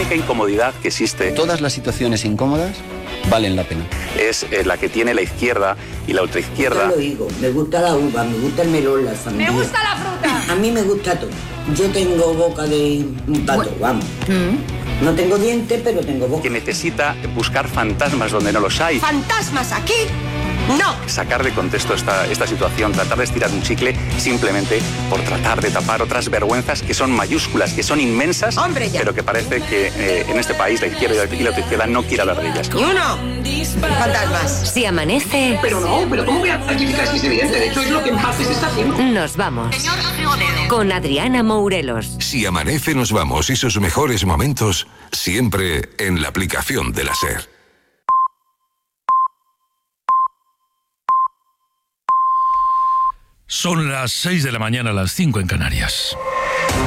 única incomodidad que existe... Todas las situaciones incómodas valen la pena. Es la que tiene la izquierda y la ultraizquierda. Yo lo digo, me gusta la uva, me gusta el melón, la sandía. ¡Me gusta la fruta! A mí me gusta todo. Yo tengo boca de pato, vamos. No tengo dientes, pero tengo boca. Que necesita buscar fantasmas donde no los hay. ¿Fantasmas aquí? ¡No! Sacar de contexto esta situación, tratar de estirar un chicle simplemente por tratar de tapar otras vergüenzas que son mayúsculas, que son inmensas, ¡Hombre, ya! pero que parece que en este país la izquierda y la izquierda no quiere hablar de ellas. ¡Ni uno! Fantasmas. Si amanece, Pero ¿cómo voy a certificar si es evidente? De hecho, es lo que en parte se está haciendo. nos vamos. Con Adriana Mourelos. Si amanece, nos vamos y sus mejores momentos siempre en la aplicación de la SER. Son las 6 de la mañana, las 5 en Canarias.